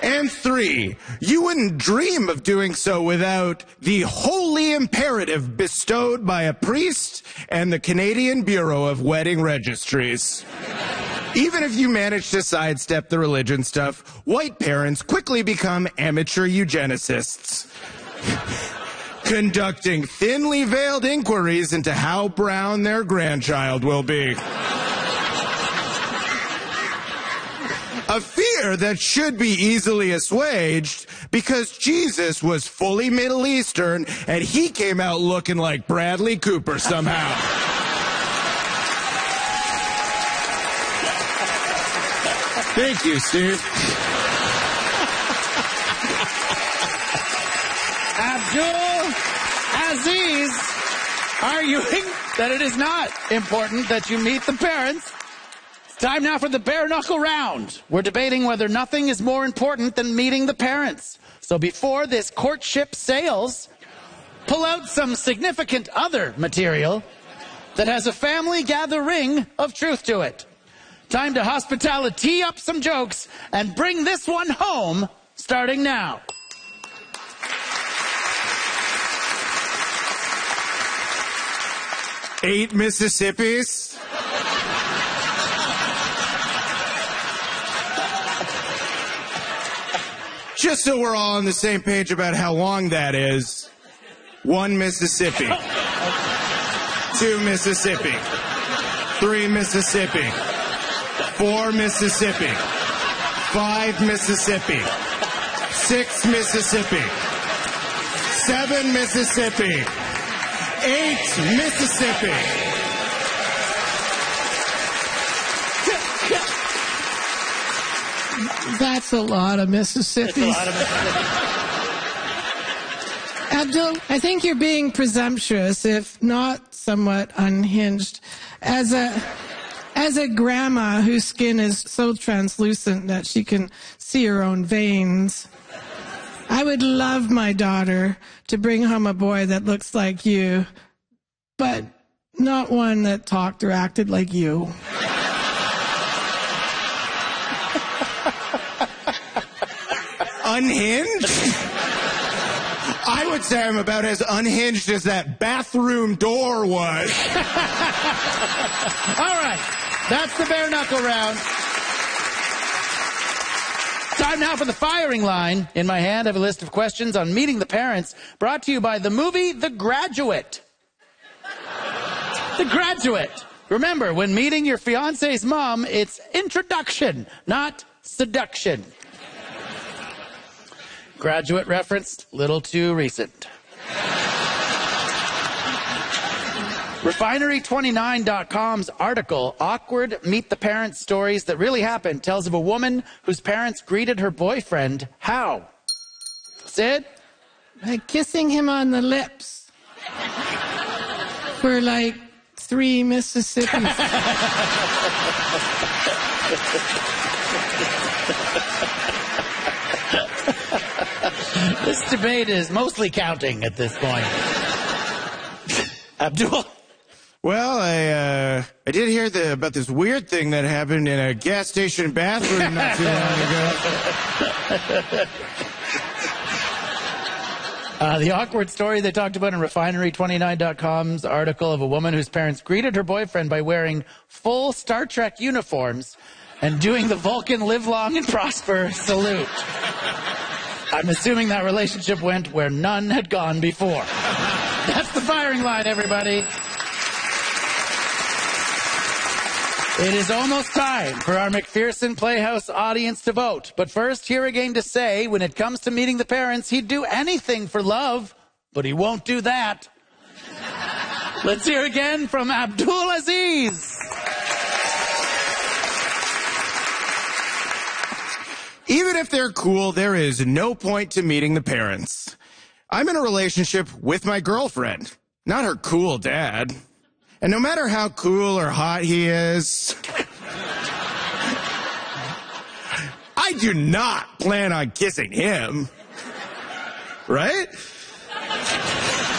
And 3, you wouldn't dream of doing so without the holy imperative bestowed by a priest and the Canadian Bureau of Wedding Registries. Even if you manage to sidestep the religion stuff, white parents quickly become amateur eugenicists, conducting thinly veiled inquiries into how brown their grandchild will be. A fear that should be easily assuaged because Jesus was fully Middle Eastern and he came out looking like Bradley Cooper somehow. Thank you, Steve. Abdul Aziz arguing that it is not important that you meet the parents. Time now for the bare knuckle round. We're debating whether nothing is more important than meeting the parents. So before this courtship sails, pull out some significant other material that has a family gathering of truth to it. Time to hospitality up some jokes and bring this one home, starting now. Eight Mississippis. Just so we're all on the same page about how long that is. 1 Mississippi. 2 Mississippi. 3 Mississippi. 4 Mississippi. 5 Mississippi. 6 Mississippi. 7 Mississippi. 8 Mississippi. That's a lot of Mississippi. Abdul, I think you're being presumptuous, if not somewhat unhinged. As a grandma whose skin is so translucent that she can see her own veins, I would love my daughter to bring home a boy that looks like you, but not one that talked or acted like you. Unhinged? I would say I'm about as unhinged as that bathroom door was. All right, that's the bare knuckle round. Time now for the firing line. In my hand, I have a list of questions on meeting the parents, brought to you by the movie The Graduate. The Graduate. Remember, when meeting your fiance's mom, it's introduction, not seduction. Graduate reference, little too recent. Refinery29.com's article, Awkward Meet the Parents Stories That Really Happened, tells of a woman whose parents greeted her boyfriend how? Sid? By kissing him on the lips. For like 3 Mississippis. This debate is mostly counting at this point. Abdul? Well, I did hear about this weird thing that happened in a gas station bathroom not too long ago. The awkward story they talked about in Refinery29.com's article of a woman whose parents greeted her boyfriend by wearing full Star Trek uniforms and doing the Vulcan live long and prosper salute. I'm assuming that relationship went where none had gone before. That's the firing line, everybody. It is almost time for our McPherson Playhouse audience to vote. But first, here again to say, when it comes to meeting the parents, he'd do anything for love, but he won't do that. Let's hear again from Abdul Aziz. Even if they're cool, there is no point to meeting the parents. I'm in a relationship with my girlfriend, not her cool dad. And no matter how cool or hot he is, I do not plan on kissing him. Right?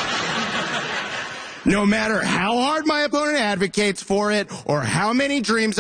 No matter how hard my opponent advocates for it or how many dreams